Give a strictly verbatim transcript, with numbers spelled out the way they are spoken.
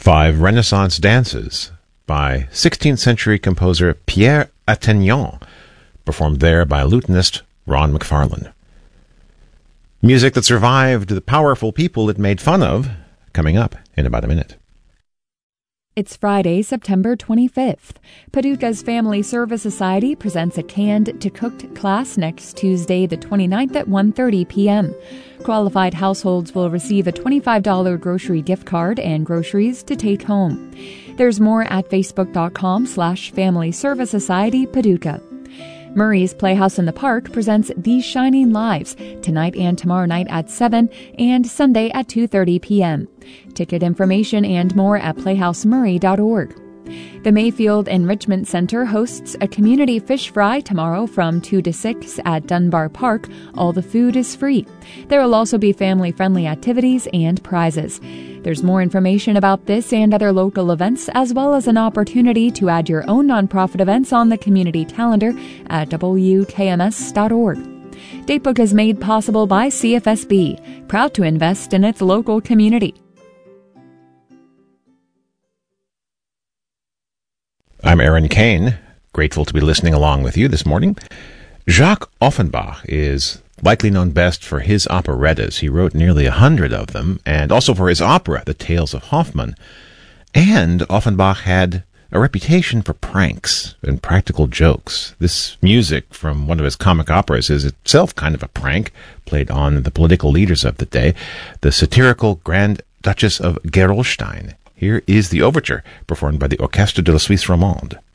Five Renaissance Dances by sixteenth century composer Pierre Attignan, performed there by lutenist Ron McFarlane. Music that survived the powerful people it made fun of, coming up in about a minute. It's Friday, September twenty-fifth. Paducah's Family Service Society presents a canned-to-cooked class next Tuesday, the twenty-ninth at one thirty p.m. Qualified households will receive a twenty-five dollars grocery gift card and groceries to take home. There's more at facebook.com slash Family Service Society Paducah. Murray's Playhouse in the Park presents These Shining Lives tonight and tomorrow night at seven and Sunday at two thirty p.m. Ticket information and more at playhouse murray dot org. The Mayfield Enrichment Center hosts a community fish fry tomorrow from two to six at Dunbar Park. All the food is free. There will also be family-friendly activities and prizes. There's more information about this and other local events, as well as an opportunity to add your own nonprofit events on the community calendar at w k m s dot org. Datebook is made possible by C F S B, proud to invest in its local community. I'm Aaron Kane, grateful to be listening along with you this morning. Jacques Offenbach is likely known best for his operettas. He wrote nearly a hundred of them, and also for his opera, The Tales of Hoffmann. And Offenbach had a reputation for pranks and practical jokes. This music from one of his comic operas is itself kind of a prank, played on the political leaders of the day, the satirical Grand Duchess of Gerolstein. Here is the overture, performed by the Orchestre de la Suisse Romande.